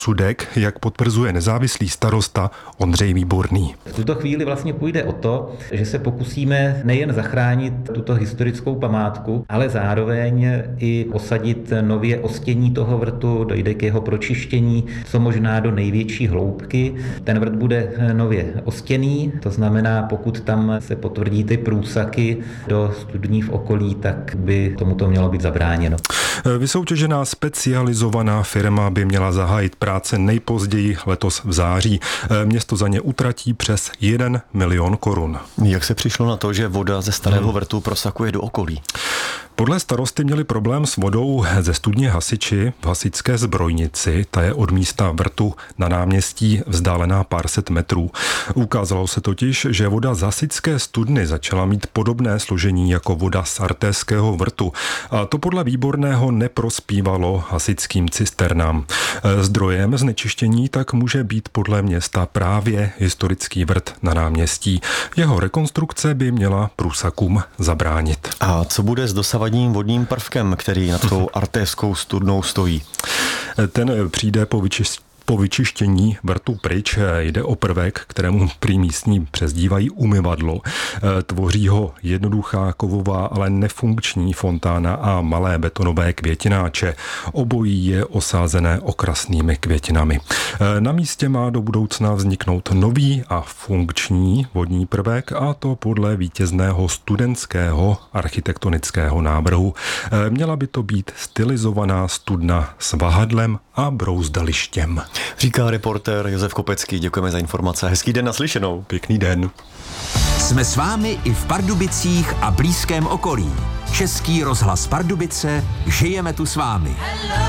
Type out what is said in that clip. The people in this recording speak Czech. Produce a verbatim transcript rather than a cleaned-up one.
Sudek, jak potvrzuje nezávislý starosta Ondřej Výborný. V tuto chvíli vlastně půjde o to, že se pokusíme nejen zachránit tuto historickou památku, ale zároveň i osadit nově ostění toho vrtu, dojde k jeho pročištění, co možná do největší hloubky. Ten vrt bude nově ostěný, to znamená, pokud tam se potvrdí ty průsaky do studní v okolí, tak by tomuto mělo být zabráněno. Vysoutěžená specializovaná firma by měla zahájit práce nejpozději letos v září. Město za ně utratí přes jeden milion korun. Jak se přišlo na to, že voda ze starého vrtu prosakuje do okolí? Podle starosty měli problém s vodou ze studně hasiči v hasičské zbrojnici. Ta je od místa vrtu na náměstí vzdálená pár set metrů. Ukázalo se totiž, že voda z hasičské studny začala mít podobné složení jako voda z artéského vrtu. A to podle Výborného neprospívalo hasičským cisternám. Zdrojem znečištění tak může být podle města právě historický vrt na náměstí. Jeho rekonstrukce by měla průsakům zabránit. A co bude s dosavadním vodním prvkem, který nad tou artéskou studnou stojí? Ten přijde po vyčištění. Po vyčištění vrtu pryč. Jde o prvek, kterému prý místní přezdívají umyvadlo. Tvoří ho jednoduchá kovová, ale nefunkční fontána a malé betonové květináče. Obojí je osázené okrasnými květinami. Na místě má do budoucna vzniknout nový a funkční vodní prvek, a to podle vítězného studentského architektonického návrhu. Měla by to být stylizovaná studna s vahadlem a brouzdalištěm. Říká reportér Josef Kopecký. Děkujeme za informace. Hezký den, naslyšenou. Pěkný den. Jsme s vámi i v Pardubicích a blízkém okolí. Český rozhlas Pardubice, žijeme tu s vámi.